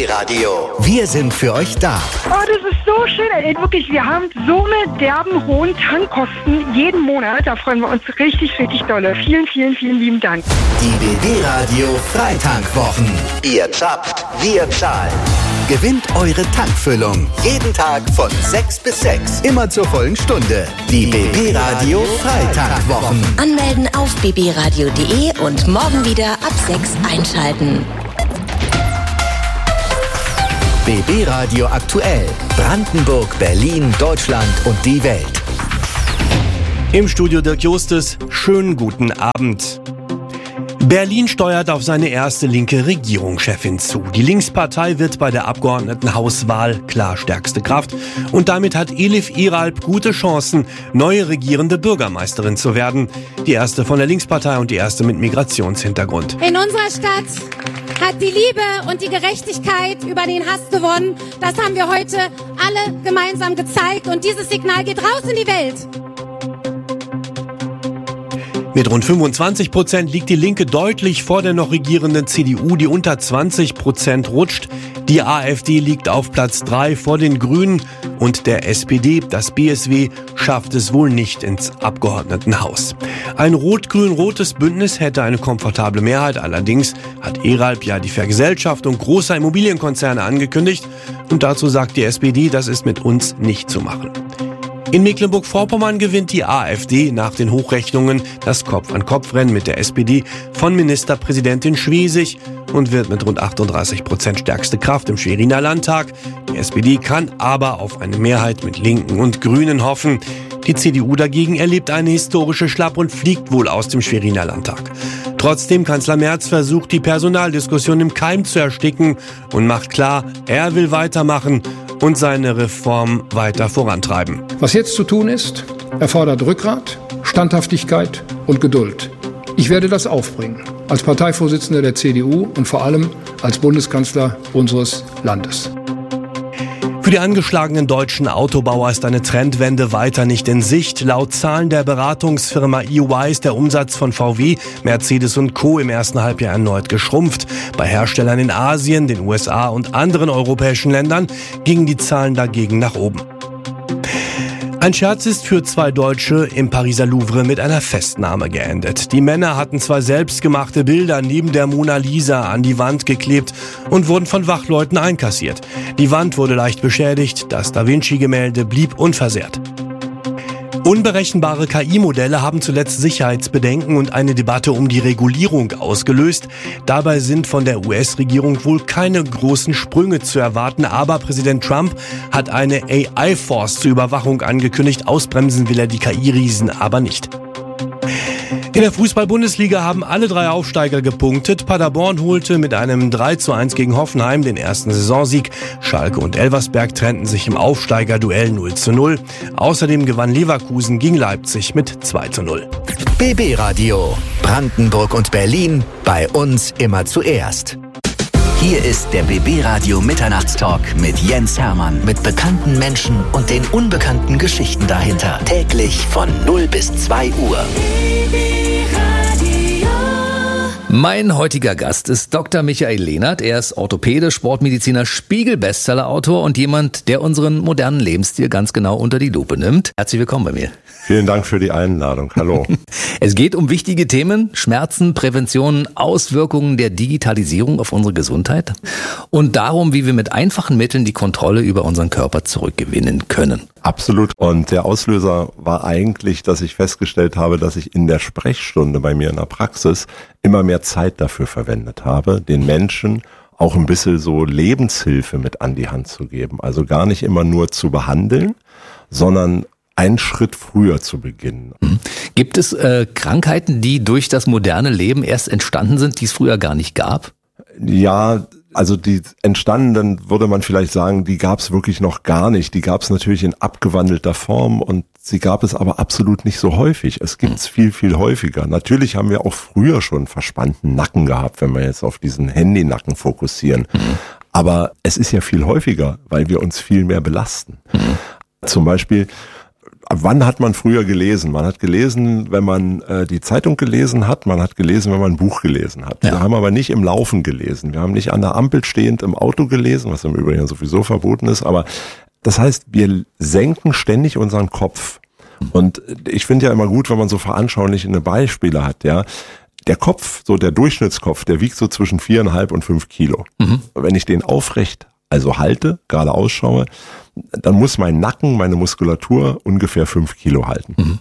BB-Radio. Wir sind für euch da. Oh, das ist so schön. Ey, wirklich, wir haben so eine derben hohen Tankkosten jeden Monat. Da freuen wir uns richtig, richtig dolle. Vielen, vielen, vielen lieben Dank. Die BB-Radio Freitankwwochen. Ihr zapft, wir zahlen. Gewinnt eure Tankfüllung. Jeden Tag von 6 bis 6. Immer zur vollen Stunde. Die BB-Radio Freitankwwochen. Anmelden auf bbradio.de und morgen wieder ab 6 einschalten. BB-Radio aktuell. Brandenburg, Berlin, Deutschland und die Welt. Im Studio Dirk Justus. Schönen guten Abend. Berlin steuert auf seine erste linke Regierungschefin zu. Die Linkspartei wird bei der Abgeordnetenhauswahl klar stärkste Kraft. Und damit hat Elif Iralp gute Chancen, neue regierende Bürgermeisterin zu werden. Die erste von der Linkspartei und die erste mit Migrationshintergrund. In unserer Stadt hat die Liebe und die Gerechtigkeit über den Hass gewonnen. Das haben wir heute alle gemeinsam gezeigt. Und dieses Signal geht raus in die Welt. Mit rund 25% liegt die Linke deutlich vor der noch regierenden CDU, die unter 20% rutscht. Die AfD liegt auf Platz 3 vor den Grünen und der SPD. Das BSW schafft es wohl nicht ins Abgeordnetenhaus. Ein rot-grün-rotes Bündnis hätte eine komfortable Mehrheit. Allerdings hat Iralp ja die Vergesellschaftung großer Immobilienkonzerne angekündigt. Und dazu sagt die SPD, das ist mit uns nicht zu machen. In Mecklenburg-Vorpommern gewinnt die AfD nach den Hochrechnungen das Kopf-an-Kopf-Rennen mit der SPD von Ministerpräsidentin Schwesig und wird mit rund 38% stärkste Kraft im Schweriner Landtag. Die SPD kann aber auf eine Mehrheit mit Linken und Grünen hoffen. Die CDU dagegen erlebt eine historische Schlapp und fliegt wohl aus dem Schweriner Landtag. Trotzdem Kanzler Merz versucht, die Personaldiskussion im Keim zu ersticken und macht klar, er will weitermachen und seine Reform weiter vorantreiben. Was jetzt zu tun ist, erfordert Rückgrat, Standhaftigkeit und Geduld. Ich werde das aufbringen, als Parteivorsitzender der CDU und vor allem als Bundeskanzler unseres Landes. Für die angeschlagenen deutschen Autobauer ist eine Trendwende weiter nicht in Sicht. Laut Zahlen der Beratungsfirma EY ist der Umsatz von VW, Mercedes und Co. im ersten Halbjahr erneut geschrumpft. Bei Herstellern in Asien, den USA und anderen europäischen Ländern gingen die Zahlen dagegen nach oben. Ein Scherz ist für 2 Deutsche im Pariser Louvre mit einer Festnahme geendet. Die Männer hatten 2 selbstgemachte Bilder neben der Mona Lisa an die Wand geklebt und wurden von Wachleuten einkassiert. Die Wand wurde leicht beschädigt, das Da Vinci-Gemälde blieb unversehrt. Unberechenbare KI-Modelle haben zuletzt Sicherheitsbedenken und eine Debatte um die Regulierung ausgelöst. Dabei sind von der US-Regierung wohl keine großen Sprünge zu erwarten, aber Präsident Trump hat eine AI-Force zur Überwachung angekündigt. Ausbremsen will er die KI-Riesen aber nicht. In der Fußball-Bundesliga haben alle 3 Aufsteiger gepunktet. Paderborn holte mit einem 3:1 gegen Hoffenheim den ersten Saisonsieg. Schalke und Elversberg trennten sich im Aufsteigerduell 0:0. Außerdem gewann Leverkusen gegen Leipzig mit 2:0. BB-Radio. Brandenburg und Berlin. Bei uns immer zuerst. Hier ist der BB-Radio Mitternachtstalk mit Jens Hermann. Mit bekannten Menschen und den unbekannten Geschichten dahinter. Täglich von 0 bis 2 Uhr. Mein heutiger Gast ist Dr. Michael Lehnert. Er ist Orthopäde, Sportmediziner, Spiegel-Bestseller-Autor und jemand, der unseren modernen Lebensstil ganz genau unter die Lupe nimmt. Herzlich willkommen bei mir. Vielen Dank für die Einladung. Hallo. Es geht um wichtige Themen, Schmerzen, Prävention, Auswirkungen der Digitalisierung auf unsere Gesundheit und darum, wie wir mit einfachen Mitteln die Kontrolle über unseren Körper zurückgewinnen können. Absolut. Und der Auslöser war eigentlich, dass ich festgestellt habe, dass ich in der Sprechstunde bei mir in der Praxis immer mehr Zeit dafür verwendet habe, den Menschen auch ein bisschen so Lebenshilfe mit an die Hand zu geben. Also gar nicht immer nur zu behandeln, sondern einen Schritt früher zu beginnen. Gibt es Krankheiten, die durch das moderne Leben erst entstanden sind, die es früher gar nicht gab? Ja, also die entstandenen, würde man vielleicht sagen, die gab es wirklich noch gar nicht. Die gab es natürlich in abgewandelter Form und sie gab es aber absolut nicht so häufig. Es gibt es viel, viel häufiger. Natürlich haben wir auch früher schon verspannten Nacken gehabt, wenn wir jetzt auf diesen Handynacken fokussieren. Aber es ist ja viel häufiger, weil wir uns viel mehr belasten. Zum Beispiel ab wann hat man früher gelesen? Man hat gelesen, wenn man die Zeitung gelesen hat, man hat gelesen, wenn man ein Buch gelesen hat. Ja. Wir haben aber nicht im Laufen gelesen. Wir haben nicht an der Ampel stehend im Auto gelesen, was im Übrigen sowieso verboten ist, aber das heißt, wir senken ständig unseren Kopf. Und ich finde ja immer gut, wenn man so veranschaulichende Beispiele hat, ja. Der Kopf, so der Durchschnittskopf, der wiegt so zwischen 4,5 und 5 Kilo. Wenn ich den aufrecht, also halte, gerade ausschaue, dann muss mein Nacken, meine Muskulatur ungefähr 5 Kilo halten.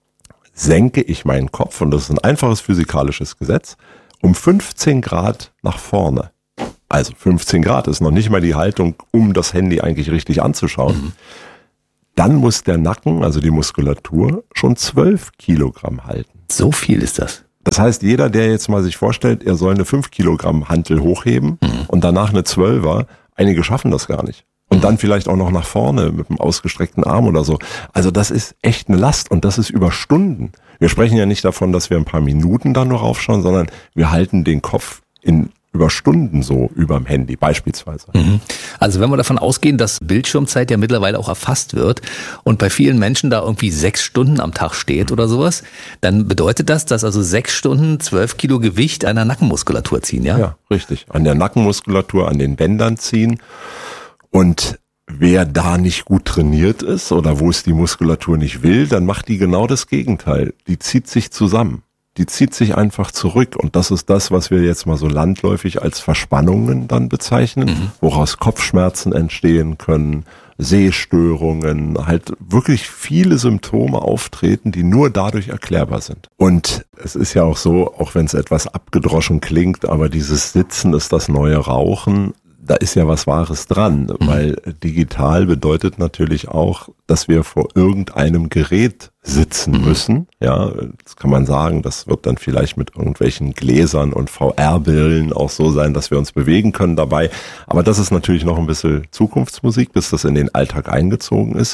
Senke ich meinen Kopf, und das ist ein einfaches physikalisches Gesetz, um 15 Grad nach vorne. Also 15 Grad ist noch nicht mal die Haltung, um das Handy eigentlich richtig anzuschauen. Dann muss der Nacken, also die Muskulatur, schon 12 Kilogramm halten. So viel ist das. Das heißt, jeder, der jetzt mal sich vorstellt, er soll eine 5 Kilogramm Hantel hochheben und danach eine 12er, einige schaffen das gar nicht. Und dann vielleicht auch noch nach vorne mit einem ausgestreckten Arm oder so. Also das ist echt eine Last, und das ist über Stunden. Wir sprechen ja nicht davon, dass wir ein paar Minuten dann nur raufschauen, sondern wir halten den Kopf über Stunden so überm Handy beispielsweise. Also wenn wir davon ausgehen, dass Bildschirmzeit ja mittlerweile auch erfasst wird und bei vielen Menschen da irgendwie 6 Stunden am Tag steht oder sowas, dann bedeutet das, dass also 6 Stunden 12 Kilo Gewicht einer Nackenmuskulatur ziehen, ja? Ja, richtig. An der Nackenmuskulatur, an den Bändern ziehen. Und wer da nicht gut trainiert ist oder wo es die Muskulatur nicht will, dann macht die genau das Gegenteil. Die zieht sich zusammen. Die zieht sich einfach zurück, und das ist das, was wir jetzt mal so landläufig als Verspannungen dann bezeichnen, woraus Kopfschmerzen entstehen können, Sehstörungen, halt wirklich viele Symptome auftreten, die nur dadurch erklärbar sind. Und es ist ja auch so, auch wenn es etwas abgedroschen klingt, aber dieses Sitzen ist das neue Rauchen. Da ist ja was Wahres dran, weil digital bedeutet natürlich auch, dass wir vor irgendeinem Gerät sitzen müssen. Ja, das kann man sagen, das wird dann vielleicht mit irgendwelchen Gläsern und VR-Brillen auch so sein, dass wir uns bewegen können dabei. Aber das ist natürlich noch ein bisschen Zukunftsmusik, bis das in den Alltag eingezogen ist.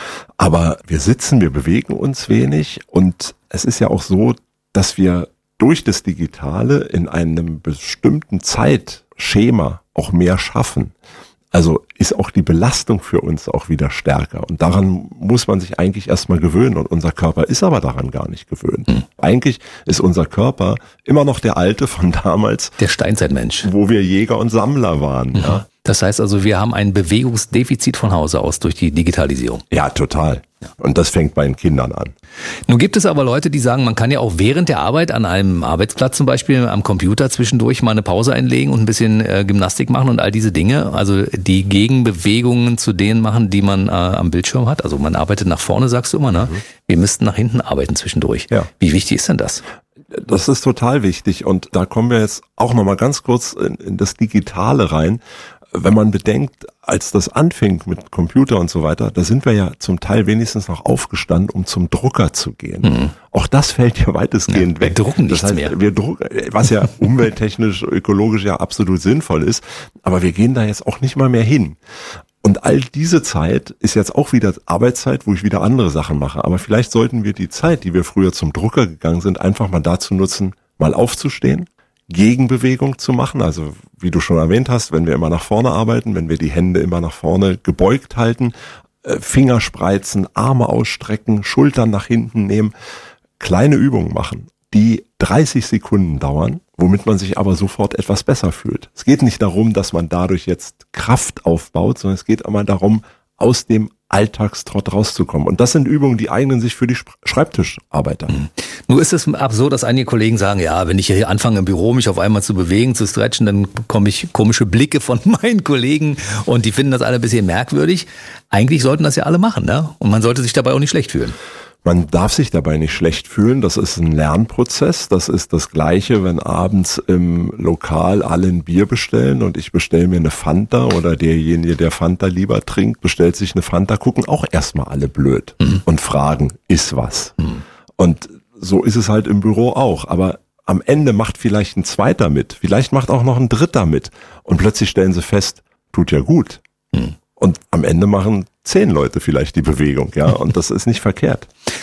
Aber wir sitzen, wir bewegen uns wenig, und es ist ja auch so, dass wir durch das Digitale in einem bestimmten Zeitschema auch mehr schaffen. Also ist auch die Belastung für uns auch wieder stärker. Und daran muss man sich eigentlich erstmal gewöhnen. Und unser Körper ist aber daran gar nicht gewöhnt. Eigentlich ist unser Körper immer noch der alte von damals. Der Steinzeitmensch. Wo wir Jäger und Sammler waren. Ja. Das heißt also, wir haben ein Bewegungsdefizit von Hause aus durch die Digitalisierung. Ja, total. Und das fängt bei den Kindern an. Nun gibt es aber Leute, die sagen, man kann ja auch während der Arbeit an einem Arbeitsplatz zum Beispiel am Computer zwischendurch mal eine Pause einlegen und ein bisschen Gymnastik machen und all diese Dinge. Also die Gegenbewegungen zu denen machen, die man am Bildschirm hat. Also man arbeitet nach vorne, sagst du immer, ne? Wir müssten nach hinten arbeiten zwischendurch. Ja. Wie wichtig ist denn das? Das ist total wichtig, und da kommen wir jetzt auch nochmal ganz kurz in das Digitale rein. Wenn man bedenkt, als das anfing mit Computer und so weiter, da sind wir ja zum Teil wenigstens noch aufgestanden, um zum Drucker zu gehen. Auch das fällt ja weitestgehend weg. Wir drucken nichts das heißt, mehr. Wir drucken, was ja umwelttechnisch, ökologisch ja absolut sinnvoll ist, aber wir gehen da jetzt auch nicht mal mehr hin. Und all diese Zeit ist jetzt auch wieder Arbeitszeit, wo ich wieder andere Sachen mache. Aber vielleicht sollten wir die Zeit, die wir früher zum Drucker gegangen sind, einfach mal dazu nutzen, mal aufzustehen, Gegenbewegung zu machen. Also wie du schon erwähnt hast, wenn wir immer nach vorne arbeiten, wenn wir die Hände immer nach vorne gebeugt halten, Finger spreizen, Arme ausstrecken, Schultern nach hinten nehmen, kleine Übungen machen, die 30 Sekunden dauern, womit man sich aber sofort etwas besser fühlt. Es geht nicht darum, dass man dadurch jetzt Kraft aufbaut, sondern es geht immer darum, aus dem Alltagstrott rauszukommen. Und das sind Übungen, die eignen sich für die Schreibtischarbeiter. Nur ist es absurd, dass einige Kollegen sagen, ja, wenn ich hier anfange im Büro, mich auf einmal zu bewegen, zu stretchen, dann bekomme ich komische Blicke von meinen Kollegen und die finden das alle ein bisschen merkwürdig. Eigentlich sollten das ja alle machen, ne? Und man sollte sich dabei auch nicht schlecht fühlen. Man darf sich dabei nicht schlecht fühlen. Das ist ein Lernprozess. Das ist das Gleiche, wenn abends im Lokal alle ein Bier bestellen und ich bestelle mir eine Fanta, oder derjenige, der Fanta lieber trinkt, bestellt sich eine Fanta, gucken auch erstmal alle blöd und fragen, ist was? Und so ist es halt im Büro auch. Aber am Ende macht vielleicht ein Zweiter mit. Vielleicht macht auch noch ein Dritter mit. Und plötzlich stellen sie fest, tut ja gut. Und am Ende machen 10 Leute vielleicht die Bewegung, ja, und das ist nicht verkehrt.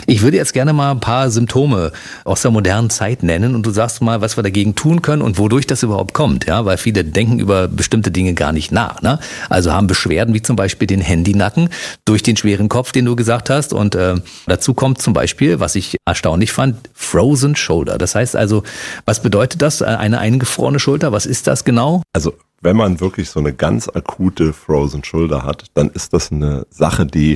Ich würde jetzt gerne mal ein paar Symptome aus der modernen Zeit nennen und du sagst mal, was wir dagegen tun können und wodurch das überhaupt kommt, ja, weil viele denken über bestimmte Dinge gar nicht nach, ne? Also haben Beschwerden wie zum Beispiel den Handynacken durch den schweren Kopf, den du gesagt hast, und dazu kommt zum Beispiel, was ich erstaunlich fand, Frozen Shoulder. Das heißt also, was bedeutet das, eine eingefrorene Schulter? Was ist das genau? Also wenn man wirklich so eine ganz akute Frozen Shoulder hat, dann ist das eine Sache, die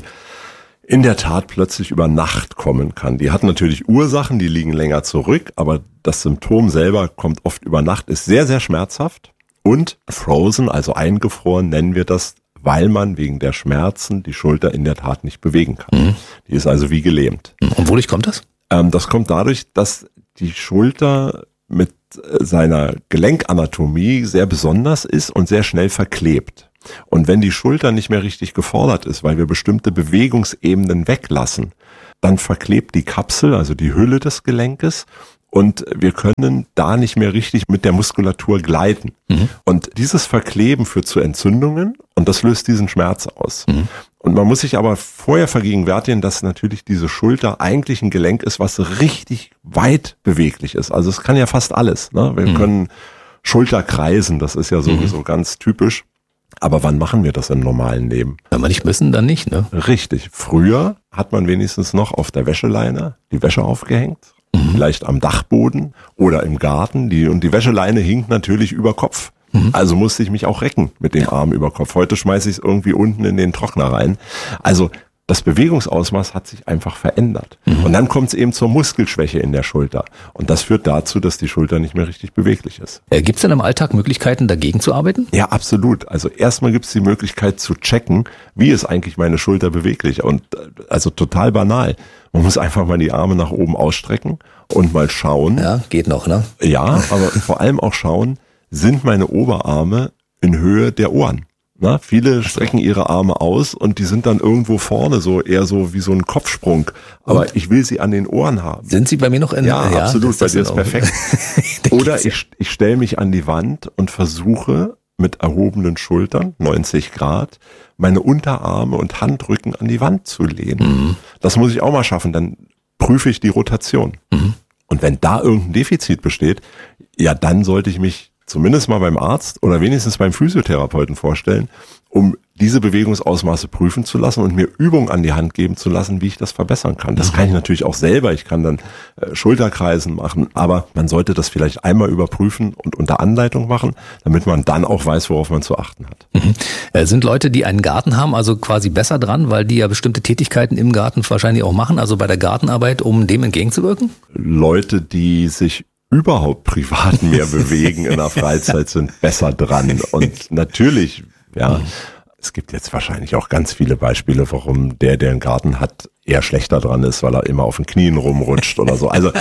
in der Tat plötzlich über Nacht kommen kann. Die hat natürlich Ursachen, die liegen länger zurück, aber das Symptom selber kommt oft über Nacht, ist sehr, sehr schmerzhaft und frozen, also eingefroren nennen wir das, weil man wegen der Schmerzen die Schulter in der Tat nicht bewegen kann. Die ist also wie gelähmt. Und wodurch kommt das? Das kommt dadurch, dass die Schulter mit seiner Gelenkanatomie sehr besonders ist und sehr schnell verklebt. Und wenn die Schulter nicht mehr richtig gefordert ist, weil wir bestimmte Bewegungsebenen weglassen, dann verklebt die Kapsel, also die Hülle des Gelenkes, und wir können da nicht mehr richtig mit der Muskulatur gleiten. Und dieses Verkleben führt zu Entzündungen und das löst diesen Schmerz aus. Und man muss sich aber vorher vergegenwärtigen, dass natürlich diese Schulter eigentlich ein Gelenk ist, was richtig weit beweglich ist. Also es kann ja fast alles, ne? Wir können Schulter kreisen, das ist ja sowieso ganz typisch. Aber wann machen wir das im normalen Leben? Wenn wir nicht müssen, dann nicht, ne? Richtig. Früher hat man wenigstens noch auf der Wäscheleine die Wäsche aufgehängt. Vielleicht am Dachboden oder im Garten. Und die Wäscheleine hing natürlich über Kopf. Also musste ich mich auch recken mit dem Arm über Kopf. Heute schmeiße ich es irgendwie unten in den Trockner rein. Also das Bewegungsausmaß hat sich einfach verändert. Und dann kommt es eben zur Muskelschwäche in der Schulter. Und das führt dazu, dass die Schulter nicht mehr richtig beweglich ist. Gibt es denn im Alltag Möglichkeiten, dagegen zu arbeiten? Ja, absolut. Also erstmal gibt es die Möglichkeit zu checken, wie ist eigentlich meine Schulter beweglich. Und also total banal. Man muss einfach mal die Arme nach oben ausstrecken und mal schauen. Ja, geht noch, ne? Ja, aber vor allem auch schauen, sind meine Oberarme in Höhe der Ohren? Na, viele strecken ihre Arme aus und die sind dann irgendwo vorne, so eher so wie so ein Kopfsprung. Aber ich will sie an den Ohren haben. Sind sie bei mir noch in? Ja, absolut, bei dir ist perfekt. Oder ich stelle mich an die Wand und versuche mit erhobenen Schultern, 90 Grad, meine Unterarme und Handrücken an die Wand zu lehnen. Das muss ich auch mal schaffen, dann prüfe ich die Rotation. Und wenn da irgendein Defizit besteht, ja, dann sollte ich mich zumindest mal beim Arzt oder wenigstens beim Physiotherapeuten vorstellen, um diese Bewegungsausmaße prüfen zu lassen und mir Übungen an die Hand geben zu lassen, wie ich das verbessern kann. Das kann ich natürlich auch selber. Ich kann dann Schulterkreisen machen, aber man sollte das vielleicht einmal überprüfen und unter Anleitung machen, damit man dann auch weiß, worauf man zu achten hat. Sind Leute, die einen Garten haben, also quasi besser dran, weil die ja bestimmte Tätigkeiten im Garten wahrscheinlich auch machen, also bei der Gartenarbeit, um dem entgegenzuwirken? Leute, die sich überhaupt privat mehr bewegen in der Freizeit, sind besser dran. Und natürlich, ja, es gibt jetzt wahrscheinlich auch ganz viele Beispiele, warum der einen Garten hat, eher schlechter dran ist, weil er immer auf den Knien rumrutscht oder so. Also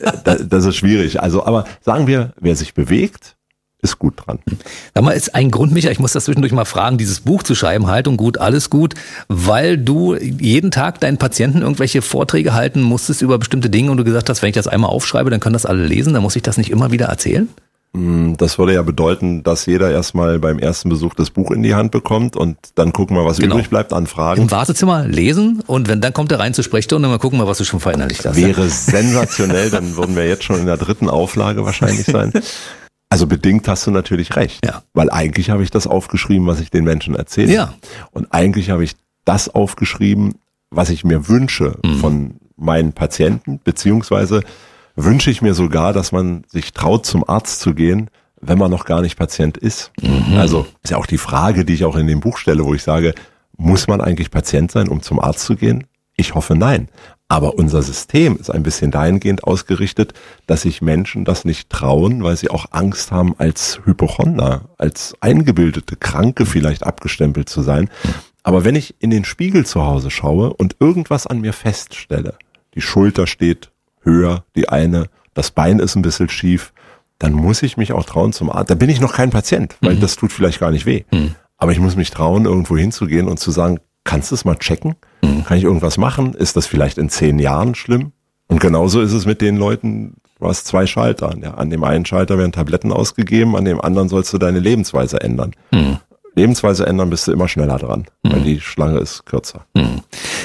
das ist schwierig. Also, aber sagen wir, wer sich bewegt, ist gut dran. Sag mal, ist ein Grund, Micha, ich muss das zwischendurch mal fragen, dieses Buch zu schreiben, Haltung gut, alles gut, weil du jeden Tag deinen Patienten irgendwelche Vorträge halten musstest über bestimmte Dinge und du gesagt hast, wenn ich das einmal aufschreibe, dann können das alle lesen, dann muss ich das nicht immer wieder erzählen? Das würde ja bedeuten, dass jeder erstmal beim ersten Besuch das Buch in die Hand bekommt und dann gucken wir, was übrig bleibt an Fragen. Im Wartezimmer lesen und dann kommt er rein zur Sprechstunde und mal gucken, was du schon verinnerlicht hast. Wäre sensationell, dann würden wir jetzt schon in der 3. Auflage wahrscheinlich sein. Also bedingt hast du natürlich recht, weil eigentlich habe ich das aufgeschrieben, was ich den Menschen erzähle. Ja. Und eigentlich habe ich das aufgeschrieben, was ich mir wünsche von meinen Patienten, beziehungsweise wünsche ich mir sogar, dass man sich traut, zum Arzt zu gehen, wenn man noch gar nicht Patient ist. Also ist ja auch die Frage, die ich auch in dem Buch stelle, wo ich sage, muss man eigentlich Patient sein, um zum Arzt zu gehen? Ich hoffe, nein. Aber unser System ist ein bisschen dahingehend ausgerichtet, dass sich Menschen das nicht trauen, weil sie auch Angst haben, als Hypochonder, als eingebildete Kranke vielleicht abgestempelt zu sein. Aber wenn ich in den Spiegel zu Hause schaue und irgendwas an mir feststelle, die Schulter steht höher, die eine, das Bein ist ein bisschen schief, dann muss ich mich auch trauen zum Arzt. Da bin ich noch kein Patient, weil das tut vielleicht gar nicht weh. Aber ich muss mich trauen, irgendwo hinzugehen und zu sagen, kannst du es mal checken? Kann ich irgendwas machen? Ist das vielleicht in 10 Jahren schlimm? Und genauso ist es mit den Leuten, du hast 2 Schalter. Ja, an dem einen Schalter werden Tabletten ausgegeben, an dem anderen sollst du deine Lebensweise ändern. Lebensweise ändern, bist du immer schneller dran, weil die Schlange ist kürzer.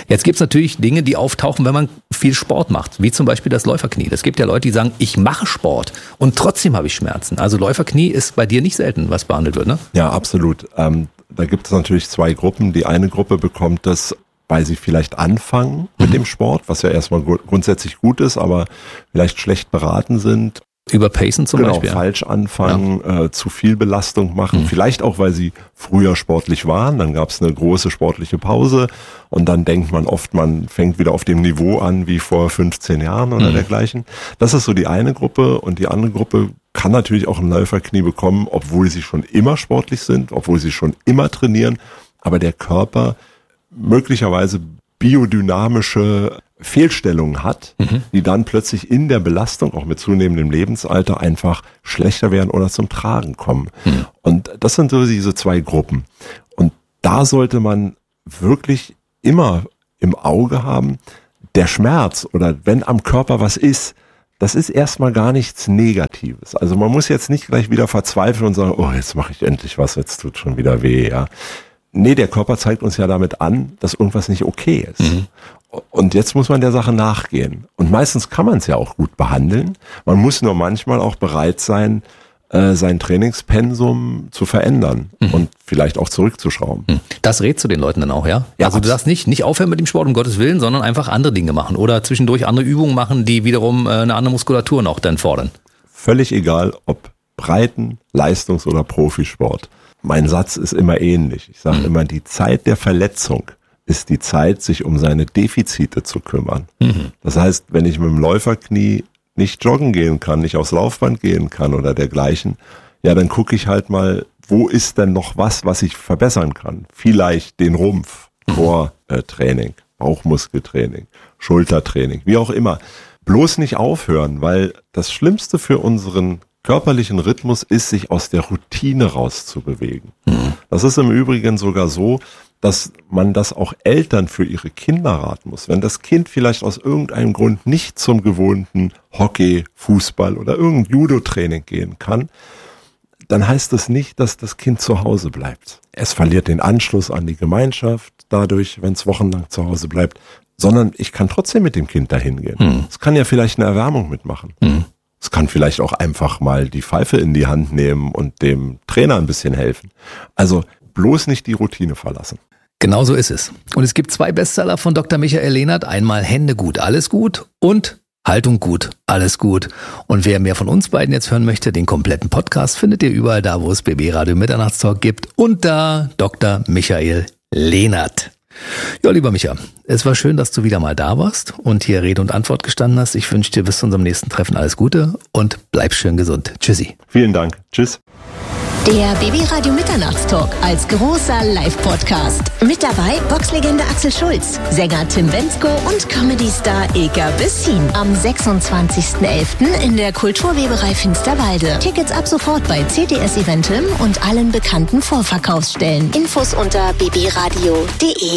Jetzt gibt's natürlich Dinge, die auftauchen, wenn man viel Sport macht, wie zum Beispiel das Läuferknie. Es gibt ja Leute, die sagen, ich mache Sport und trotzdem habe ich Schmerzen. Also Läuferknie ist bei dir nicht selten, was behandelt wird, ne? Ja, absolut. Da gibt es natürlich zwei Gruppen. Die eine Gruppe bekommt das, weil sie vielleicht anfangen mit dem Sport, was ja erstmal grundsätzlich gut ist, aber vielleicht schlecht beraten sind. Überpacen zum Beispiel. Genau, falsch anfangen, zu viel Belastung machen. Vielleicht auch, weil sie früher sportlich waren. Dann gab es eine große sportliche Pause und dann denkt man oft, man fängt wieder auf dem Niveau an wie vor 15 Jahren oder dergleichen. Das ist so die eine Gruppe, und die andere Gruppe kann natürlich auch ein Läuferknie bekommen, obwohl sie schon immer sportlich sind, obwohl sie schon immer trainieren, aber der Körper möglicherweise biodynamische Fehlstellungen hat, die dann plötzlich in der Belastung, auch mit zunehmendem Lebensalter, einfach schlechter werden oder zum Tragen kommen. Und das sind so diese zwei Gruppen. Und da sollte man wirklich immer im Auge haben, der Schmerz oder wenn am Körper was ist, das ist erstmal gar nichts Negatives. Also man muss jetzt nicht gleich wieder verzweifeln und sagen, oh, jetzt mache ich endlich was, jetzt tut schon wieder weh, ja. Nee, der Körper zeigt uns ja damit an, dass irgendwas nicht okay ist. Und jetzt muss man der Sache nachgehen. Und meistens kann man es ja auch gut behandeln. Man muss nur manchmal auch bereit sein, sein Trainingspensum zu verändern und vielleicht auch zurückzuschrauben. Das rätst du den Leuten dann auch, ja? Ja, also du sagst nicht aufhören mit dem Sport, um Gottes Willen, sondern einfach andere Dinge machen oder zwischendurch andere Übungen machen, die wiederum eine andere Muskulatur noch dann fordern. Völlig egal, ob Breiten-, Leistungs- oder Profisport. Mein Satz ist immer ähnlich. Ich sage immer, die Zeit der Verletzung ist die Zeit, sich um seine Defizite zu kümmern. Das heißt, wenn ich mit dem Läuferknie nicht joggen gehen kann, nicht aufs Laufband gehen kann oder dergleichen, ja, dann gucke ich halt mal, wo ist denn noch was ich verbessern kann? Vielleicht den Rumpf, Core-Training, Bauchmuskeltraining, Schultertraining, wie auch immer. Bloß nicht aufhören, weil das Schlimmste für unseren körperlichen Rhythmus ist, sich aus der Routine rauszubewegen. Das ist im Übrigen sogar so, dass man das auch Eltern für ihre Kinder raten muss. Wenn das Kind vielleicht aus irgendeinem Grund nicht zum gewohnten Hockey, Fußball oder irgendein Judo-Training gehen kann, dann heißt das nicht, dass das Kind zu Hause bleibt. Es verliert den Anschluss an die Gemeinschaft dadurch, wenn es wochenlang zu Hause bleibt, sondern ich kann trotzdem mit dem Kind dahin gehen. Es kann ja vielleicht eine Erwärmung mitmachen. Es kann vielleicht auch einfach mal die Pfeife in die Hand nehmen und dem Trainer ein bisschen helfen. Also bloß nicht die Routine verlassen. Genau so ist es. Und es gibt 2 Bestseller von Dr. Michael Lehnert. Einmal Hände gut, alles gut und Haltung gut, alles gut. Und wer mehr von uns beiden jetzt hören möchte, den kompletten Podcast findet ihr überall da, wo es BB Radio Mitternachtstalk gibt, unter Dr. Michael Lehnert. Ja, lieber Micha, es war schön, dass du wieder mal da warst und hier Rede und Antwort gestanden hast. Ich wünsche dir bis zu unserem nächsten Treffen alles Gute und bleib schön gesund. Tschüssi. Vielen Dank. Tschüss. Der BB Radio Mitternachtstalk als großer Live-Podcast. Mit dabei Boxlegende Axel Schulz, Sänger Tim Bendzko und Comedy-Star Ilka Bessin. Am 26.11. in der Kulturweberei Finsterwalde. Tickets ab sofort bei CTS Eventim und allen bekannten Vorverkaufsstellen. Infos unter bbradio.de.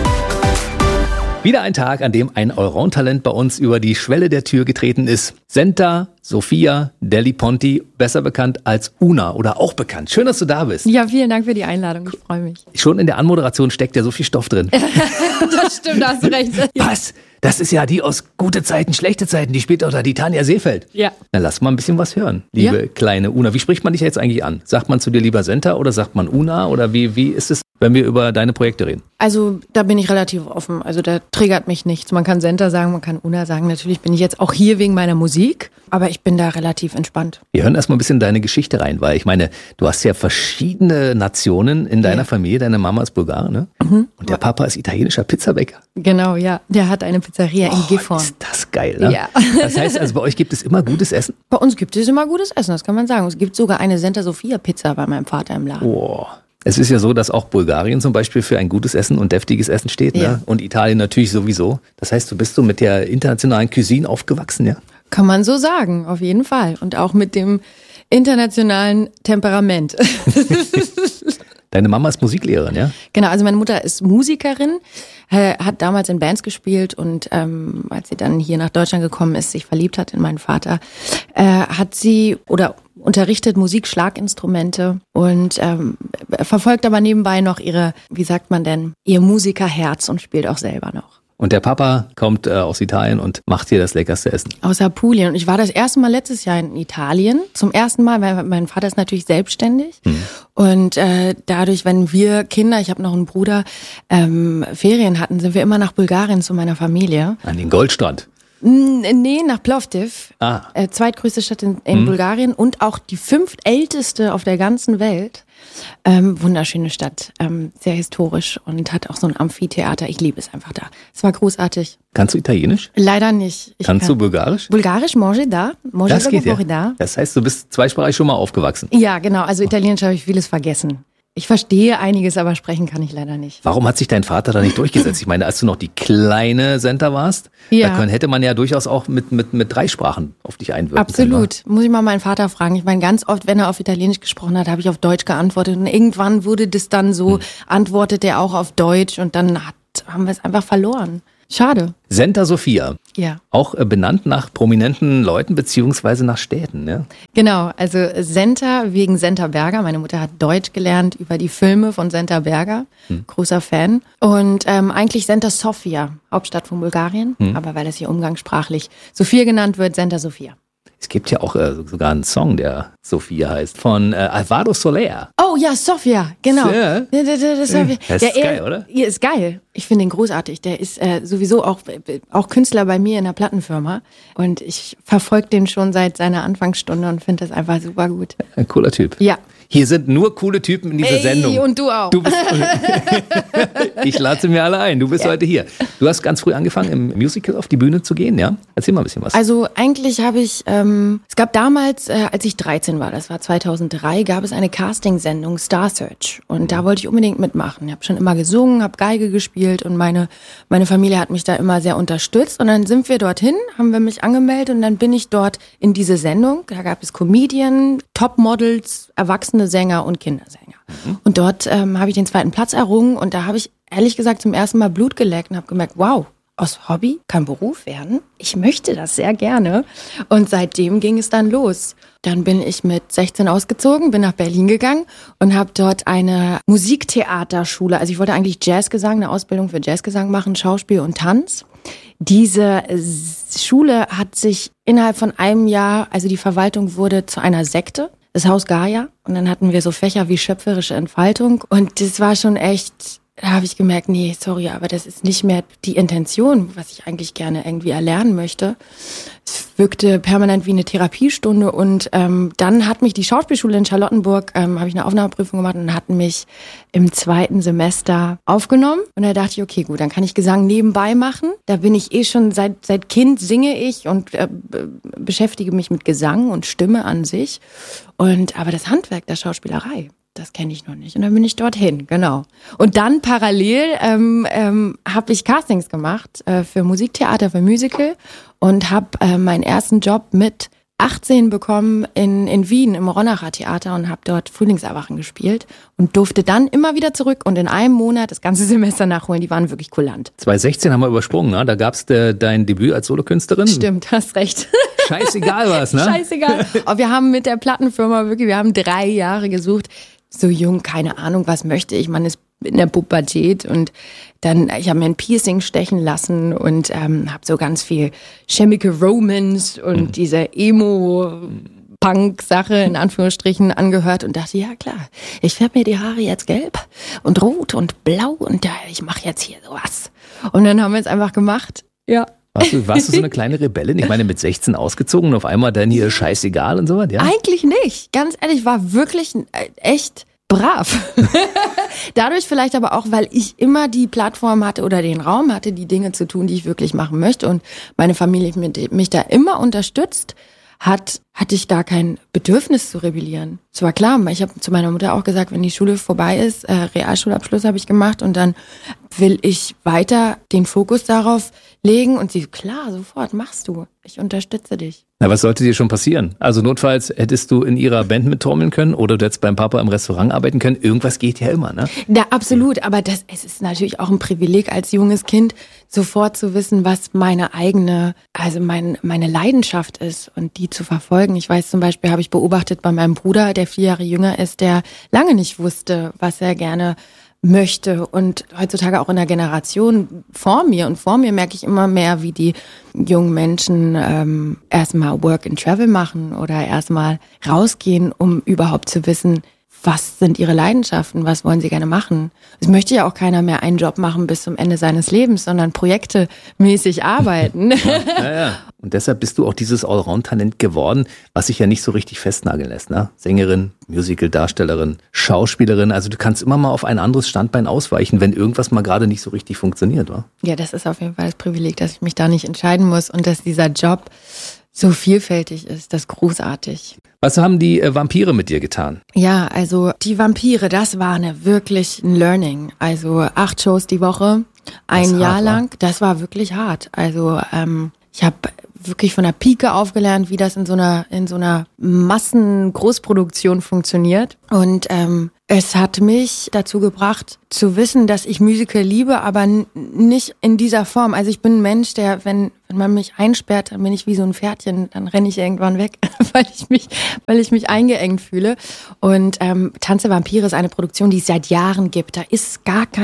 Wieder ein Tag, an dem ein Allround-Talent bei uns über die Schwelle der Tür getreten ist. Senta Sophia Deli Ponti, besser bekannt als Una oder auch bekannt. Schön, dass du da bist. Ja, vielen Dank für die Einladung. Ich freue mich. Schon in der Anmoderation steckt ja so viel Stoff drin. Das stimmt, da hast du recht. Was? Das ist ja die aus gute Zeiten, schlechte Zeiten, die spielt doch da die Tanja Seefeld. Ja. Na, lass mal ein bisschen was hören, liebe kleine Una. Wie spricht man dich jetzt eigentlich an? Sagt man zu dir lieber Senta oder sagt man Una? Oder wie ist es, wenn wir über deine Projekte reden? Also da bin ich relativ offen. Also da triggert mich nichts. Man kann Senta sagen, man kann Una sagen. Natürlich bin ich jetzt auch hier wegen meiner Musik, aber ich bin da relativ entspannt. Wir hören erstmal ein bisschen deine Geschichte rein, weil ich meine, du hast ja verschiedene Nationen in deiner Familie. Deine Mama ist Bulgarin, ne? Und der Papa ist italienischer Pizzabäcker. Genau, ja. Der hat eine Pizzeria in Gifhorn. Ist das geil, ne? Ja. Das heißt also, bei euch gibt es immer gutes Essen? Bei uns gibt es immer gutes Essen, das kann man sagen. Es gibt sogar eine Senta Sophia Pizza bei meinem Vater im Laden. Oh. Es ist ja so, dass auch Bulgarien zum Beispiel für ein gutes Essen und deftiges Essen steht, ne? Ja. Und Italien natürlich sowieso. Das heißt, du bist so mit der internationalen Cuisine aufgewachsen, ja? Kann man so sagen, auf jeden Fall. Und auch mit dem internationalen Temperament. Deine Mama ist Musiklehrerin, ja? Genau, also meine Mutter ist Musikerin, hat damals in Bands gespielt und als sie dann hier nach Deutschland gekommen ist, sich verliebt hat in meinen Vater, hat sie unterrichtet Musik, Schlaginstrumente und verfolgt aber nebenbei noch ihr Musikerherz und spielt auch selber noch. Und der Papa kommt aus Italien und macht hier das leckerste Essen. Aus Apulien. Und ich war das erste Mal letztes Jahr in Italien. Zum ersten Mal, weil mein Vater ist natürlich selbstständig. Und dadurch, wenn wir Kinder, ich habe noch einen Bruder, Ferien hatten, sind wir immer nach Bulgarien zu meiner Familie. An den Goldstrand. Nee, nach Plovdiv. Zweitgrößte Stadt in Bulgarien und auch die 5. älteste auf der ganzen Welt. Wunderschöne Stadt, sehr historisch und hat auch so ein Amphitheater. Ich liebe es einfach da. Es war großartig. Kannst du Italienisch? Leider nicht. Kannst du Bulgarisch? Bulgarisch, mange da. Das geht ja. Das heißt, du bist zweisprachig schon mal aufgewachsen. Ja, genau. Also Italienisch habe ich vieles vergessen. Ich verstehe einiges, aber sprechen kann ich leider nicht. Warum hat sich dein Vater da nicht durchgesetzt? Ich meine, als du noch die kleine Senta warst, hätte man ja durchaus auch mit 3 Sprachen auf dich einwirken können. Absolut. Muss ich mal meinen Vater fragen. Ich meine, ganz oft, wenn er auf Italienisch gesprochen hat, habe ich auf Deutsch geantwortet. Und irgendwann wurde das dann so, antwortet er auch auf Deutsch und dann haben wir es einfach verloren. Schade. Senta Sofia. Ja. Auch benannt nach prominenten Leuten beziehungsweise nach Städten, ne? Genau, also Senta wegen Senta Berger. Meine Mutter hat Deutsch gelernt über die Filme von Senta Berger. Großer Fan. Und eigentlich Senta Sofia, Hauptstadt von Bulgarien. Aber weil es hier umgangssprachlich Sofia genannt wird, Senta Sofia. Es gibt ja auch sogar einen Song, der Sofia heißt, von Alvaro Soler. Oh ja, Sofia, genau. Ja. Das ist geil, oder? Ja, ist geil. Ich finde ihn großartig. Der ist sowieso auch Künstler bei mir in der Plattenfirma. Und ich verfolge den schon seit seiner Anfangsstunde und finde das einfach super gut. Ein cooler Typ. Ja. Hier sind nur coole Typen in dieser Sendung. Und du auch. Ich lade sie mir alle ein. Du bist heute hier. Du hast ganz früh angefangen, im Musical auf die Bühne zu gehen, ja? Erzähl mal ein bisschen was. Also eigentlich habe ich, es gab damals, als ich 13 war, das war 2003, gab es eine Castingsendung, Star Search. Und da wollte ich unbedingt mitmachen. Ich habe schon immer gesungen, habe Geige gespielt und meine Familie hat mich da immer sehr unterstützt. Und dann sind wir dorthin, haben wir mich angemeldet und dann bin ich dort in diese Sendung. Da gab es Comedian, Topmodels, erwachsene Sänger und Kindersänger. Und dort habe ich den 2. Platz errungen und da habe ich ehrlich gesagt zum ersten Mal Blut geleckt und habe gemerkt, wow, aus Hobby kann Beruf werden. Ich möchte das sehr gerne. Und seitdem ging es dann los. Dann bin ich mit 16 ausgezogen, bin nach Berlin gegangen und habe dort eine Musiktheaterschule, also ich wollte eigentlich Jazzgesang, eine Ausbildung für Jazzgesang machen, Schauspiel und Tanz. Diese Schule hat sich innerhalb von einem Jahr, also die Verwaltung wurde zu einer Sekte. Das Haus Gaia. Und dann hatten wir so Fächer wie schöpferische Entfaltung. Und das war schon echt, da habe ich gemerkt, nee, sorry, aber das ist nicht mehr die Intention, was ich eigentlich gerne irgendwie erlernen möchte. Es wirkte permanent wie eine Therapiestunde. Und dann hat mich die Schauspielschule in Charlottenburg, habe ich eine Aufnahmeprüfung gemacht und hatten mich im 2. Semester aufgenommen. Und da dachte ich, okay, gut, dann kann ich Gesang nebenbei machen. Da bin ich schon, seit Kind singe ich und beschäftige mich mit Gesang und Stimme an sich. Aber das Handwerk der Schauspielerei, das kenne ich noch nicht. Und dann bin ich dorthin, genau. Und dann parallel habe ich Castings gemacht für Musiktheater, für Musical und habe meinen ersten Job mit 18 bekommen in Wien im Ronacher Theater und habe dort Frühlingserwachen gespielt und durfte dann immer wieder zurück und in einem Monat das ganze Semester nachholen. Die waren wirklich kulant. 2016 haben wir übersprungen, ne? Da gab's dein Debüt als Solokünstlerin. Stimmt, hast recht. Scheißegal was, ne? Scheißegal. Aber wir haben mit der Plattenfirma wir haben 3 Jahre gesucht. So jung, keine Ahnung, was möchte ich. Man ist in der Pubertät und dann, ich habe mir ein Piercing stechen lassen und habe so ganz viel Chemical Romance und diese Emo-Punk-Sache in Anführungsstrichen angehört und dachte, ja klar, ich färbe mir die Haare jetzt gelb und rot und blau und ich mache jetzt hier sowas. Und dann haben wir es einfach gemacht, ja. Warst du so eine kleine Rebellin? Ich meine, mit 16 ausgezogen und auf einmal dann hier scheißegal und so was, ja? Eigentlich nicht. Ganz ehrlich, war wirklich echt brav. Dadurch vielleicht aber auch, weil ich immer die Plattform hatte oder den Raum hatte, die Dinge zu tun, die ich wirklich machen möchte und meine Familie mich da immer unterstützt, hatte ich gar kein Bedürfnis zu rebellieren. Es war klar, ich habe zu meiner Mutter auch gesagt, wenn die Schule vorbei ist, Realschulabschluss habe ich gemacht und dann will ich weiter den Fokus darauf legen und sie, klar, sofort, machst du. Ich unterstütze dich. Na, was sollte dir schon passieren? Also notfalls hättest du in ihrer Band mittrommeln können oder du hättest beim Papa im Restaurant arbeiten können. Irgendwas geht ja immer, ne? Ja, absolut. Aber es ist natürlich auch ein Privileg als junges Kind, sofort zu wissen, was meine eigene, also meine Leidenschaft ist und die zu verfolgen. Ich weiß zum Beispiel, habe ich beobachtet bei meinem Bruder, der 4 Jahre jünger ist, der lange nicht wusste, was er gerne möchte. Und heutzutage auch in der Generation vor mir. Und vor mir merke ich immer mehr, wie die jungen Menschen erstmal Work and Travel machen oder erstmal rausgehen, um überhaupt zu wissen, was sind ihre Leidenschaften, was wollen sie gerne machen. Es möchte ja auch keiner mehr einen Job machen bis zum Ende seines Lebens, sondern projektemäßig arbeiten. Ja. Und deshalb bist du auch dieses Allround-Talent geworden, was sich ja nicht so richtig festnageln lässt. Ne? Sängerin, Musical-Darstellerin, Schauspielerin. Also du kannst immer mal auf ein anderes Standbein ausweichen, wenn irgendwas mal gerade nicht so richtig funktioniert, wa? Ja, das ist auf jeden Fall das Privileg, dass ich mich da nicht entscheiden muss und dass dieser Job so vielfältig ist. Das ist großartig. Was haben die Vampire mit dir getan? Ja, also die Vampire, das war wirklich ein Learning. Also 8 Shows die Woche, ein Jahr lang, das war wirklich hart. Also ich habe wirklich von der Pike aufgelernt, wie das in so einer Massengroßproduktion funktioniert. Und es hat mich dazu gebracht, zu wissen, dass ich Musical liebe, aber nicht in dieser Form. Also ich bin ein Mensch, der, wenn man mich einsperrt, dann bin ich wie so ein Pferdchen, dann renne ich irgendwann weg, weil ich mich eingeengt fühle. Und Tanz der Vampire ist eine Produktion, die es seit Jahren gibt. Da ist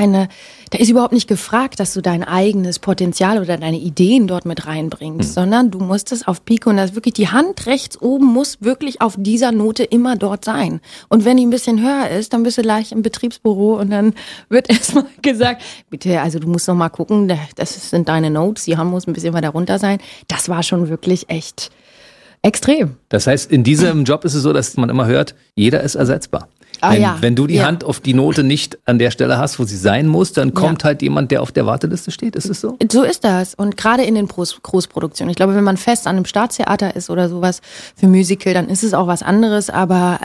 überhaupt nicht gefragt, dass du dein eigenes Potenzial oder deine Ideen dort mit reinbringst, sondern du musst es auf Pike und das ist wirklich die Hand rechts oben muss wirklich auf dieser Note immer dort sein. Und wenn die ein bisschen höher ist, dann bist du gleich im Betriebsbüro und dann wird erstmal gesagt, bitte, also du musst noch mal gucken, das sind deine Notes, die muss ein bisschen weiter runter sein. Das war schon wirklich echt extrem. Das heißt, in diesem Job ist es so, dass man immer hört, jeder ist ersetzbar. Wenn du die Hand auf die Note nicht an der Stelle hast, wo sie sein muss, dann kommt halt jemand, der auf der Warteliste steht. Ist es so? So ist das. Und gerade in den Großproduktionen. Ich glaube, wenn man fest an einem Staatstheater ist oder sowas für Musical, dann ist es auch was anderes. Aber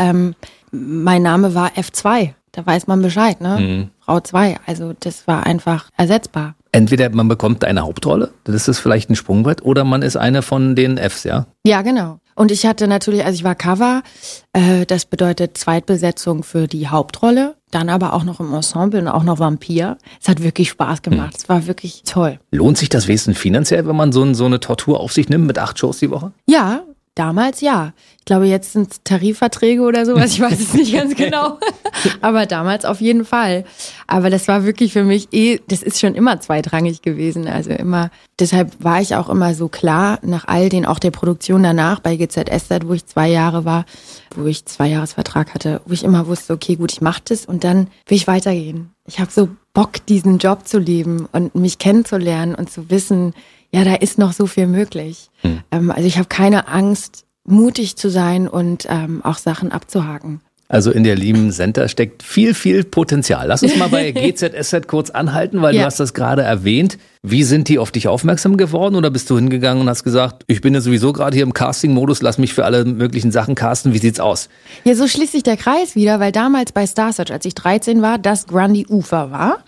mein Name war F2. Da weiß man Bescheid, ne? Frau 2. Also das war einfach ersetzbar. Entweder man bekommt eine Hauptrolle, das ist vielleicht ein Sprungbrett, oder man ist eine von den Fs, ja? Ja, genau. Und ich hatte natürlich, also ich war Cover, das bedeutet Zweitbesetzung für die Hauptrolle, dann aber auch noch im Ensemble und auch noch Vampir. Es hat wirklich Spaß gemacht, es war wirklich toll. Lohnt sich das wesentlich finanziell, wenn man so eine Tortur auf sich nimmt mit 8 Shows die Woche? Ja, damals ja. Ich glaube, jetzt sind es Tarifverträge oder sowas, ich weiß es nicht ganz genau. Aber damals auf jeden Fall. Aber das war wirklich für mich das ist schon immer zweitrangig gewesen. Also immer, deshalb war ich auch immer so klar, nach all den, auch der Produktion danach bei GZSZ, wo ich 2 Jahre war, wo ich 2-Jahres-Vertrag hatte, wo ich immer wusste, okay, gut, ich mache das und dann will ich weitergehen. Ich habe so Bock, diesen Job zu leben und mich kennenzulernen und zu wissen, ja, da ist noch so viel möglich. Also ich habe keine Angst, mutig zu sein und auch Sachen abzuhaken. Also in der lieben Senta steckt viel, viel Potenzial. Lass uns mal bei GZSZ kurz anhalten, weil du hast das gerade erwähnt. Wie sind die auf dich aufmerksam geworden oder bist du hingegangen und hast gesagt, ich bin ja sowieso gerade hier im Casting-Modus, lass mich für alle möglichen Sachen casten, wie sieht's aus? Ja, so schließt sich der Kreis wieder, weil damals bei Star Search, als ich 13 war, das Grundy Ufer war.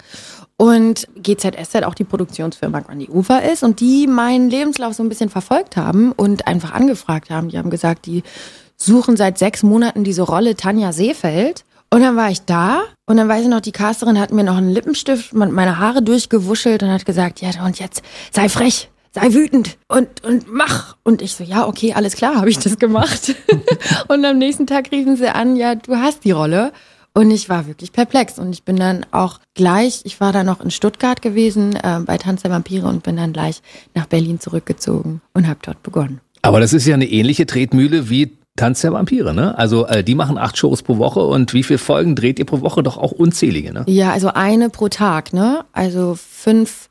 Und GZSZ auch die Produktionsfirma Grundy Ufer ist und die meinen Lebenslauf so ein bisschen verfolgt haben und einfach angefragt haben. Die haben gesagt, die suchen seit 6 Monaten diese Rolle Tanja Seefeld. Und dann war ich da und dann weiß ich noch, die Casterin hat mir noch einen Lippenstift und meine Haare durchgewuschelt und hat gesagt, ja und jetzt sei frech, sei wütend und mach. Und ich so, ja okay, alles klar, habe ich das gemacht. Und am nächsten Tag riefen sie an, ja du hast die Rolle. Und ich war wirklich perplex und ich bin dann auch ich war dann noch in Stuttgart gewesen bei Tanz der Vampire und bin dann gleich nach Berlin zurückgezogen und habe dort begonnen. Aber das ist ja eine ähnliche Tretmühle wie Tanz der Vampire, ne? Also die machen 8 Shows pro Woche und wie viele Folgen dreht ihr pro Woche? Doch auch unzählige, ne? Ja, also eine pro Tag, ne? Also 5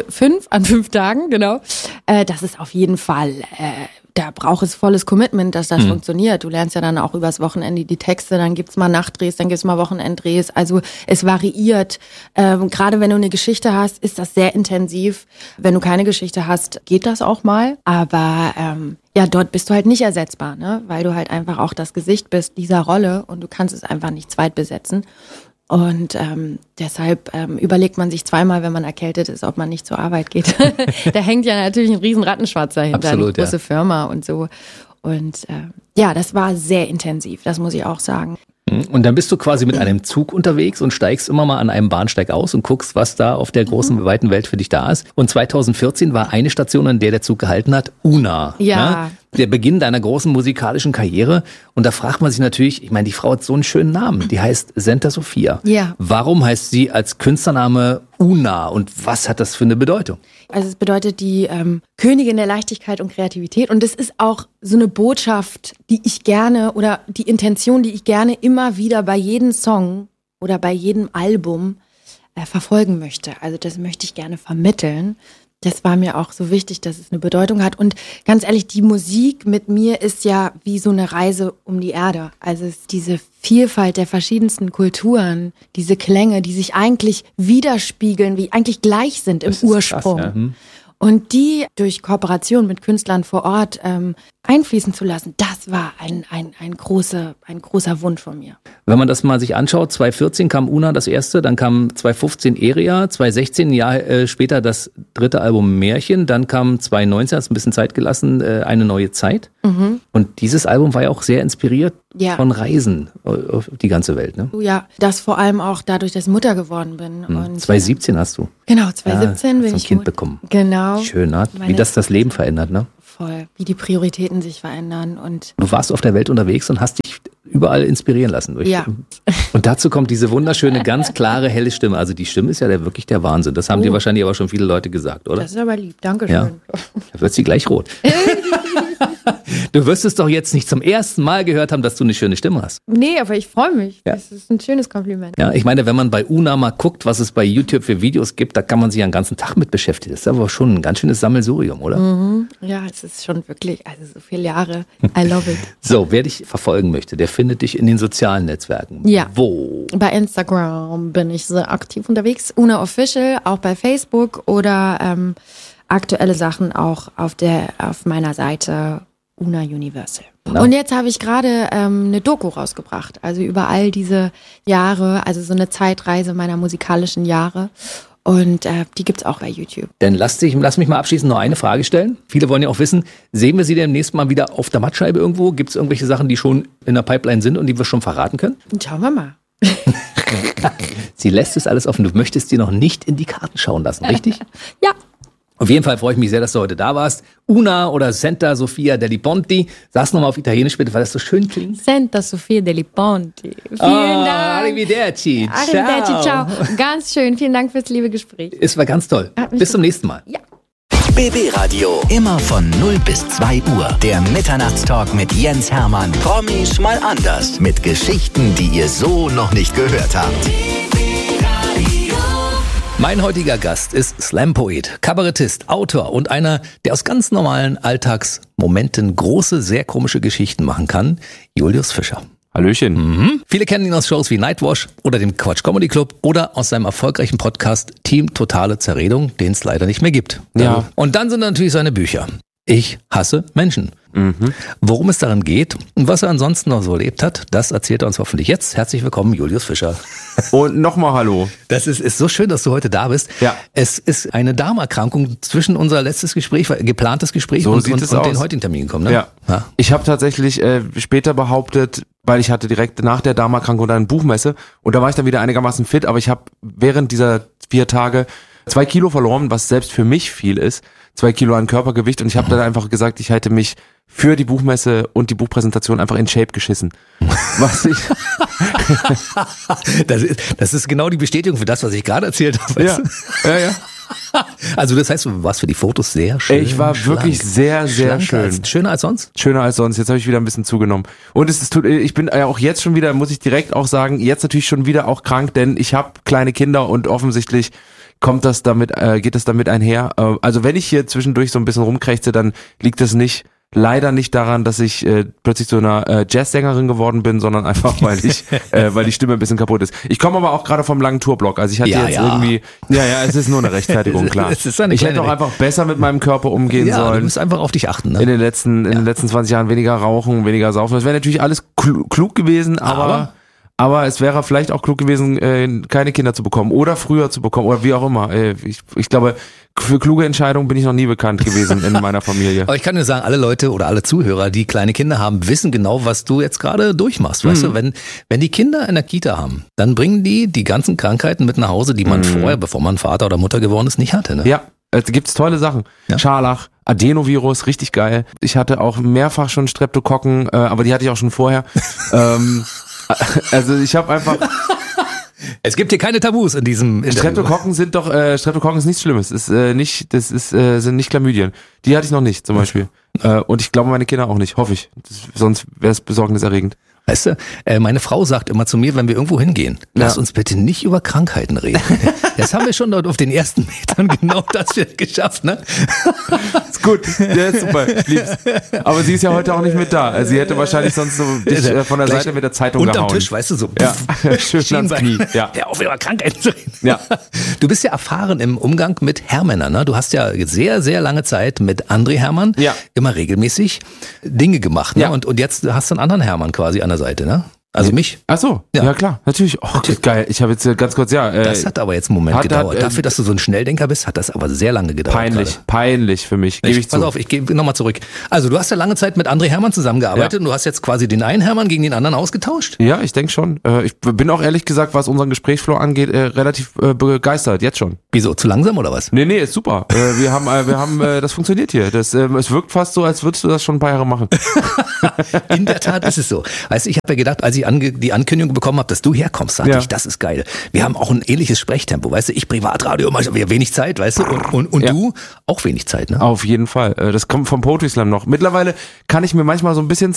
an 5 Tagen, genau. Das ist auf jeden Fall, da braucht es volles Commitment, dass das funktioniert. Du lernst ja dann auch übers Wochenende die Texte, dann gibt's mal Nachtdrehs, dann gibt's mal Wochenenddrehs. Also es variiert. Gerade wenn du eine Geschichte hast, ist das sehr intensiv. Wenn du keine Geschichte hast, geht das auch mal. Aber ja, dort bist du halt nicht ersetzbar, ne? Weil du halt einfach auch das Gesicht bist dieser Rolle und du kannst es einfach nicht zweitbesetzen. Und deshalb überlegt man sich zweimal, wenn man erkältet ist, ob man nicht zur Arbeit geht. Da hängt ja natürlich ein riesen Rattenschwarz dahinter, absolut, eine große Firma und so. Und ja, das war sehr intensiv, das muss ich auch sagen. Und dann bist du quasi mit einem Zug unterwegs und steigst immer mal an einem Bahnsteig aus und guckst, was da auf der großen, weiten Welt für dich da ist. Und 2014 war eine Station, an der Zug gehalten hat, Una. Ja. Ne? Der Beginn deiner großen musikalischen Karriere. Und da fragt man sich natürlich, ich meine, die Frau hat so einen schönen Namen. Die heißt Senta Sophia. Ja. Warum heißt sie als Künstlername Una und was hat das für eine Bedeutung? Also es bedeutet die Königin der Leichtigkeit und Kreativität. Und das ist auch so eine Botschaft, die ich gerne oder die Intention, die ich gerne immer wieder bei jedem Song oder bei jedem Album verfolgen möchte. Also das möchte ich gerne vermitteln. Das war mir auch so wichtig, dass es eine Bedeutung hat. Und ganz ehrlich, die Musik mit mir ist ja wie so eine Reise um die Erde. Also es ist diese Vielfalt der verschiedensten Kulturen, diese Klänge, die sich eigentlich widerspiegeln, wie eigentlich gleich sind im Ursprung. Krass, ja. Und die durch Kooperation mit Künstlern vor Ort einfließen zu lassen, das war ein großer Wunsch von mir. Wenn man das mal sich anschaut, 2014 kam Una das erste, dann kam 2015 Eria, 2016, ein Jahr später das dritte Album Märchen, dann kam 2019, hast ein bisschen Zeit gelassen, Eine neue Zeit. Mhm. Und dieses Album war ja auch sehr inspiriert von Reisen auf die ganze Welt. Ne? Ja, das vor allem auch dadurch, dass ich Mutter geworden bin. Und 2017 hast du. Genau, 2017 bin ich ein Kind bekommen. Genau. Schön, ne? Wie das Leben verändert, ne? Voll, wie die Prioritäten sich verändern. Und du warst auf der Welt unterwegs und hast dich überall inspirieren lassen. Und dazu kommt diese wunderschöne, ganz klare, helle Stimme. Also die Stimme ist ja wirklich der Wahnsinn. Das haben dir wahrscheinlich aber schon viele Leute gesagt, oder? Das ist aber lieb, Dankeschön. Ja. Da wird sie gleich rot. Du wirst es doch jetzt nicht zum ersten Mal gehört haben, dass du eine schöne Stimme hast. Nee, aber ich freue mich. Ja. Das ist ein schönes Kompliment. Ja, ich meine, wenn man bei Una mal guckt, was es bei YouTube für Videos gibt, da kann man sich ja den ganzen Tag mit beschäftigen. Das ist aber schon ein ganz schönes Sammelsurium, oder? Mhm. Ja, es ist schon wirklich, also so viele Jahre. I love it. So, wer dich verfolgen möchte, der findet dich in den sozialen Netzwerken. Ja. Wo? Bei Instagram bin ich sehr aktiv unterwegs. Una Official, auch bei Facebook oder aktuelle Sachen auch auf meiner Seite Una Universal. No. Und jetzt habe ich gerade eine Doku rausgebracht, also über all diese Jahre, also so eine Zeitreise meiner musikalischen Jahre. Und die gibt's auch bei YouTube. Dann lass mich mal abschließend noch eine Frage stellen. Viele wollen ja auch wissen, sehen wir sie demnächst mal wieder auf der Mattscheibe irgendwo? Gibt es irgendwelche Sachen, die schon in der Pipeline sind und die wir schon verraten können? Schauen wir mal. Sie lässt es alles offen. Du möchtest dir noch nicht in die Karten schauen lassen, richtig? Ja. Auf jeden Fall freue ich mich sehr, dass du heute da warst. Una oder Senta Sophia degli Ponti. Sag's nochmal auf Italienisch bitte, weil das so schön klingt. Senta Sophia degli Ponti. Vielen Dank. Arrivederci. Arrivederci, ciao. Ganz schön. Vielen Dank fürs liebe Gespräch. Es war ganz toll. Bis zum nächsten Mal. Ja. BB Radio. Immer von 0 bis 2 Uhr. Der Mitternachtstalk mit Jens Hermann. Promis mal anders. Mit Geschichten, die ihr so noch nicht gehört habt. Mein heutiger Gast ist Slam-Poet, Kabarettist, Autor und einer, der aus ganz normalen Alltagsmomenten große, sehr komische Geschichten machen kann, Julius Fischer. Hallöchen. Viele kennen ihn aus Shows wie Nightwash oder dem Quatsch Comedy Club oder aus seinem erfolgreichen Podcast Team Totale Zerredung, den es leider nicht mehr gibt. Ja. Und dann sind natürlich seine Bücher. Ich hasse Menschen. Worum es darin geht und was er ansonsten noch so erlebt hat, das erzählt er uns hoffentlich jetzt. Herzlich willkommen, Julius Fischer. Und nochmal hallo. Das ist so schön, dass du heute da bist. Ja. Es ist eine Darmerkrankung zwischen unser letztes Gespräch, geplantes Gespräch so und den heutigen Termin gekommen. Ne? Ja. Ich habe tatsächlich später behauptet, weil ich hatte direkt nach der Darmerkrankung dann eine Buchmesse und da war ich dann wieder einigermaßen fit, aber ich habe während dieser 4 Tage 2 Kilo verloren, was selbst für mich viel ist. 2 Kilo an Körpergewicht und ich habe dann einfach gesagt, ich hätte mich für die Buchmesse und die Buchpräsentation einfach in Shape geschissen. Was ich das ist genau die Bestätigung für das, was ich gerade erzählt habe. Ja. Also das heißt, du warst für die Fotos sehr schön. Ich war wirklich sehr, sehr schön. Schöner als sonst? Schöner als sonst. Jetzt habe ich wieder ein bisschen zugenommen. Und ich bin ja auch jetzt schon wieder, muss ich direkt auch sagen, jetzt natürlich schon wieder auch krank, denn ich habe kleine Kinder und offensichtlich geht das damit einher. Also wenn ich hier zwischendurch so ein bisschen rumkrächze, dann liegt das leider nicht daran, dass ich plötzlich so einer Jazzsängerin geworden bin, sondern einfach, weil die Stimme ein bisschen kaputt ist. Ich komme aber auch gerade vom langen Tourblock. Also ich hatte irgendwie, es ist nur eine Rechtfertigung, klar. Ich hätte auch einfach besser mit meinem Körper umgehen sollen. Du musst einfach auf dich achten. Ne? In den letzten 20 Jahren weniger rauchen, weniger saufen. Das wäre natürlich alles klug gewesen, aber Aber es wäre vielleicht auch klug gewesen, keine Kinder zu bekommen oder früher zu bekommen oder wie auch immer. Ich glaube, für kluge Entscheidungen bin ich noch nie bekannt gewesen in meiner Familie. Aber ich kann nur sagen, alle Leute oder alle Zuhörer, die kleine Kinder haben, wissen genau, was du jetzt gerade durchmachst. Weißt du, wenn die Kinder in der Kita haben, dann bringen die ganzen Krankheiten mit nach Hause, die man vorher, bevor man Vater oder Mutter geworden ist, nicht hatte. Ne? Ja, es gibt's tolle Sachen. Ja. Scharlach, Adenovirus, richtig geil. Ich hatte auch mehrfach schon Streptokokken, aber die hatte ich auch schon vorher. Also ich habe einfach... Es gibt hier keine Tabus in diesem Streptokokken sind doch, Streptokokken ist nichts Schlimmes. Sind nicht Chlamydien. Die hatte ich noch nicht, zum Beispiel. Und ich glaube meine Kinder auch nicht, hoffe ich. Sonst wäre es besorgniserregend. Weißt du, meine Frau sagt immer zu mir, wenn wir irgendwo hingehen, lass uns bitte nicht über Krankheiten reden. Das haben wir schon dort auf den ersten Metern genau das geschafft, ne? Ist gut, ja, ist super, lieb's. Aber sie ist ja heute auch nicht mit da. Sie hätte wahrscheinlich sonst so dich von der Seite mit der Zeitung gehauen. Unterm Tisch, weißt du, so. Ja, schön ans Knie. Ja. Ja, auf über Krankheiten zu reden. Ja. Du bist ja erfahren im Umgang mit Herrmännern, ne? Du hast ja sehr, sehr lange Zeit mit André Hermann immer regelmäßig Dinge gemacht, ne? Und jetzt hast du einen anderen Hermann quasi an der Seite, ne? Also mich. Ach so, ja klar, natürlich. Oh, geil. Ich habe jetzt ganz kurz, das hat aber jetzt einen Moment gedauert. Dafür, dass du so ein Schnelldenker bist, hat das aber sehr lange gedauert. Peinlich für mich. Gebe ich zu. Pass auf, ich gehe nochmal zurück. Also du hast ja lange Zeit mit André Hermann zusammengearbeitet und du hast jetzt quasi den einen Hermann gegen den anderen ausgetauscht? Ja, ich denke schon. Ich bin auch ehrlich gesagt, was unseren Gesprächsflow angeht, relativ begeistert, jetzt schon. Wieso, zu langsam oder was? Nee, ist super. Wir haben das funktioniert hier. Es wirkt fast so, als würdest du das schon ein paar Jahre machen. In der Tat ist es so. Weißt du, ich habe ja gedacht, als ich die Ankündigung bekommen habe, dass du herkommst, dachte ich, das ist geil. Wir haben auch ein ähnliches Sprechtempo, weißt du, ich Privatradio, immer wenig Zeit, weißt du, und du auch wenig Zeit, ne? Auf jeden Fall. Das kommt vom Poetry Slam noch. Mittlerweile kann ich mir manchmal so ein bisschen